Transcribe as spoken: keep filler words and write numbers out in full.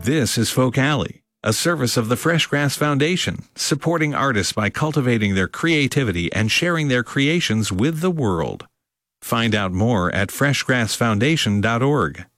This is Folk Alley, a service of the Freshgrass Foundation, supporting artists by cultivating their creativity and sharing their creations with the world. Find out more at freshgrass foundation dot org.